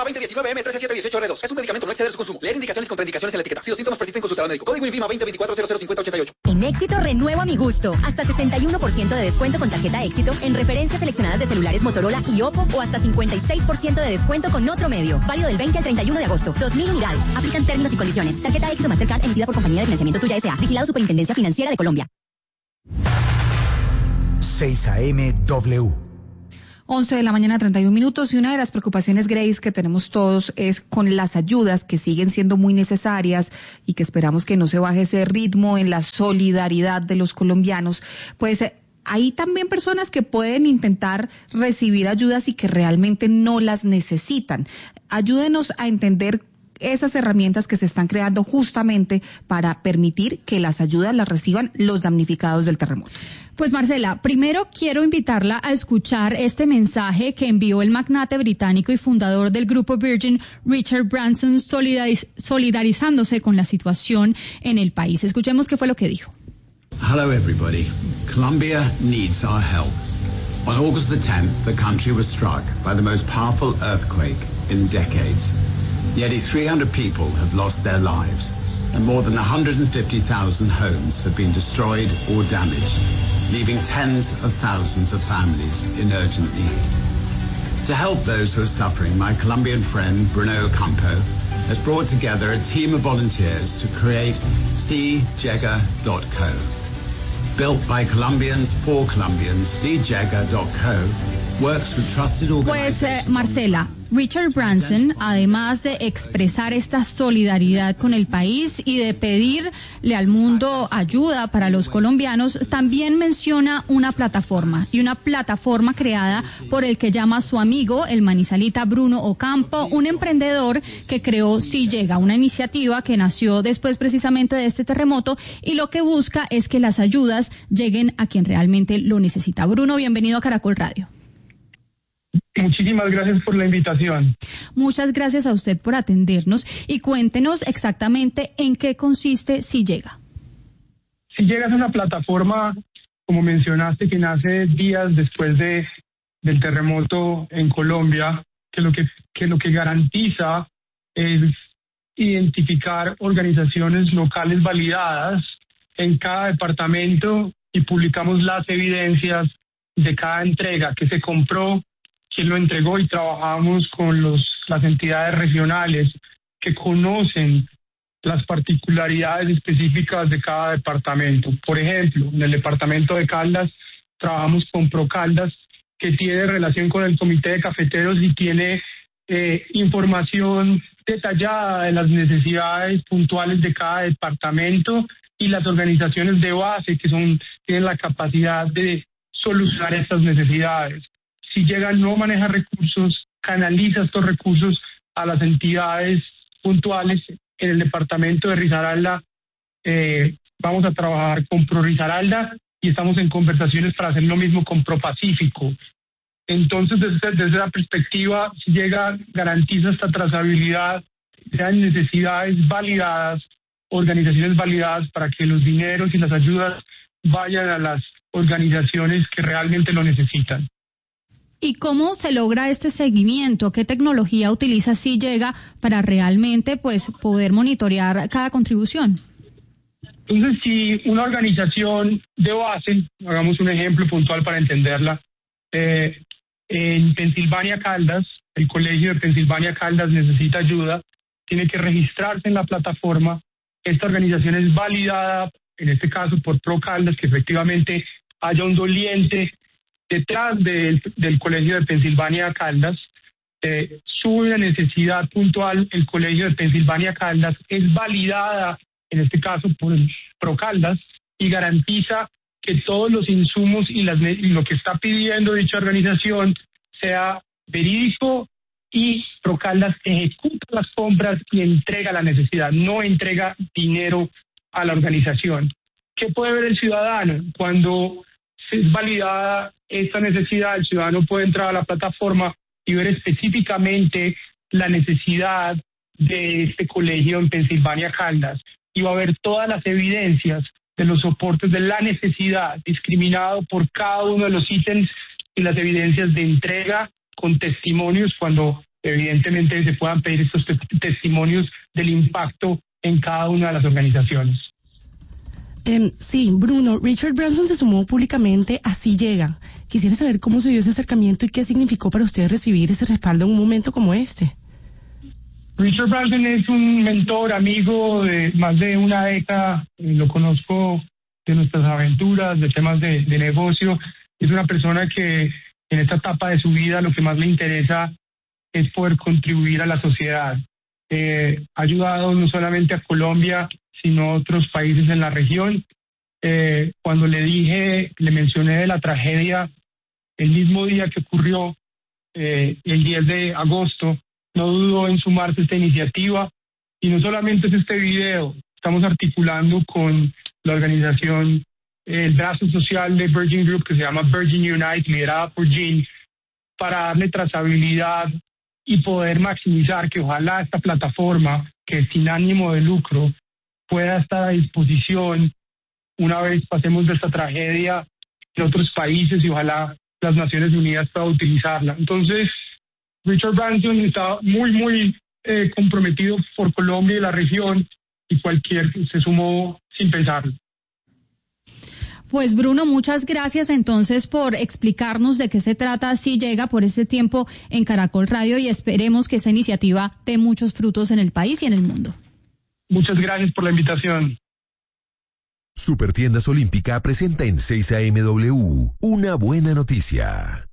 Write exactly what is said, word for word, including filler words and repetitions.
INVIMA veinte diecinueve M trece siete dieciocho R dos. Es un medicamento, no exceder su consumo. Leer indicaciones y contraindicaciones en la etiqueta. Si los síntomas persisten, consultar al médico. Código INVIMA veinte veinticuatro cero cero cincuenta ochenta y ocho. En Éxito renuevo a mi gusto. Hasta sesenta y uno por ciento de descuento con tarjeta Éxito en referencias seleccionadas de celulares Motorola y Oppo o hasta cincuenta y seis por ciento de descuento con otro medio. Válido del veinte al treinta y uno de agosto. dos mil unidades. Aplican términos y condiciones. Tarjeta Éxito Mastercard emitida por Compañía de Financiamiento Tuya S A. Vigilado Superintendencia Financiera de Colombia. seis A M W. once de la mañana, treinta y un minutos, y una de las preocupaciones, Grace, que tenemos todos es con las ayudas que siguen siendo muy necesarias y que esperamos que no se baje ese ritmo en la solidaridad de los colombianos. Pues eh, hay también personas que pueden intentar recibir ayudas y que realmente no las necesitan. Ayúdenos a entender esas herramientas que se están creando justamente para permitir que las ayudas las reciban los damnificados del terremoto. Pues Marcela, primero quiero invitarla a escuchar este mensaje que envió el magnate británico y fundador del grupo Virgin, Richard Branson, solidariz- solidarizándose con la situación en el país. Escuchemos qué fue lo que dijo. Hello everybody. Colombia needs our help. On August the tenth, the country was struck by the most powerful earthquake in decades. Nearly three hundred people have lost their lives, and more than one hundred fifty thousand homes have been destroyed or damaged, leaving tens of thousands of families in urgent need. To help those who are suffering, my Colombian friend Bruno Ocampo has brought together a team of volunteers to create C Jega dot co. Built by Colombians for Colombians, C Jega dot co works with trusted organizations. Pues eh, Marcela, Richard Branson, además de expresar esta solidaridad con el país y de pedirle al mundo ayuda para los colombianos, también menciona una plataforma, y una plataforma creada por el que llama a su amigo, el manizalita Bruno Ocampo, un emprendedor que creó Si Llega, una iniciativa que nació después precisamente de este terremoto, y lo que busca es que las ayudas lleguen a quien realmente lo necesita. Bruno, bienvenido a Caracol Radio. Muchísimas gracias por la invitación. Muchas gracias a usted por atendernos y cuéntenos exactamente en qué consiste Si Llega. Si Llega es una plataforma, como mencionaste, que nace días después de del terremoto en Colombia, que lo que, que lo que garantiza es identificar organizaciones locales validadas en cada departamento y publicamos las evidencias de cada entrega que se compró, quién lo entregó, y trabajamos con los, las entidades regionales que conocen las particularidades específicas de cada departamento. Por ejemplo, en el departamento de Caldas trabajamos con ProCaldas, que tiene relación con el Comité de Cafeteros y tiene eh, información detallada de las necesidades puntuales de cada departamento y las organizaciones de base que son tienen la capacidad de solucionar estas necesidades. Si Llega no maneja recursos, canaliza estos recursos a las entidades puntuales. En el departamento de Risaralda eh, vamos a trabajar con Pro Risaralda y estamos en conversaciones para hacer lo mismo con Pro Pacífico. Entonces, desde, desde la perspectiva, Si Llega garantiza esta trazabilidad, sean necesidades validadas, organizaciones validadas, para que los dineros y las ayudas vayan a las organizaciones que realmente lo necesitan. ¿Y cómo se logra este seguimiento? ¿Qué tecnología utiliza Si Llega para realmente pues poder monitorear cada contribución? Entonces, si una organización de base, hagamos un ejemplo puntual para entenderla, eh, en Pensilvania Caldas, el colegio de Pensilvania Caldas necesita ayuda, tiene que registrarse en la plataforma. Esta organización es validada, en este caso por Pro Caldas, que efectivamente haya un doliente detrás del, del colegio de Pensilvania Caldas, eh, sube una necesidad puntual, el colegio de Pensilvania Caldas es validada, en este caso por el Pro Caldas, y garantiza que todos los insumos y, las, y lo que está pidiendo dicha organización sea verídico, y Pro Caldas ejecuta las compras y entrega la necesidad, no entrega dinero a la organización. ¿Qué puede ver el ciudadano? Cuando es validada esta necesidad, el ciudadano puede entrar a la plataforma y ver específicamente la necesidad de este colegio en Pensilvania Caldas, y va a ver todas las evidencias de los soportes de la necesidad, discriminado por cada uno de los ítems, y las evidencias de entrega con testimonios cuando evidentemente se puedan pedir estos te- testimonios del impacto en cada una de las organizaciones. Eh, sí, Bruno, Richard Branson se sumó públicamente a Sí Llega. Quisiera saber cómo se dio ese acercamiento y qué significó para usted recibir ese respaldo en un momento como este. Richard Branson es un mentor, amigo de más de una década, eh, lo conozco de nuestras aventuras, de temas de, de negocio. Es una persona que en esta etapa de su vida lo que más le interesa es poder contribuir a la sociedad. Eh, ha ayudado no solamente a Colombia, sino a otros países en la región. Eh, cuando le dije, le mencioné de la tragedia, el mismo día que ocurrió, eh, el diez de agosto, no dudó en sumarse a esta iniciativa. Y no solamente es este video, estamos articulando con la organización, eh, el brazo social de Virgin Group, que se llama Virgin Unite, liderada por Jean, para darle trazabilidad y poder maximizar que ojalá esta plataforma, que es sin ánimo de lucro, pueda estar a disposición una vez pasemos de esta tragedia en otros países y ojalá las Naciones Unidas puedan utilizarla. Entonces, Richard Branson está muy, muy eh, comprometido por Colombia y la región, y cualquier se sumó sin pensarlo. Pues Bruno, muchas gracias entonces por explicarnos de qué se trata Sí Llega por este tiempo en Caracol Radio, y esperemos que esta iniciativa dé muchos frutos en el país y en el mundo. Muchas gracias por la invitación. Supertiendas Olímpica presenta en seis A M W una buena noticia.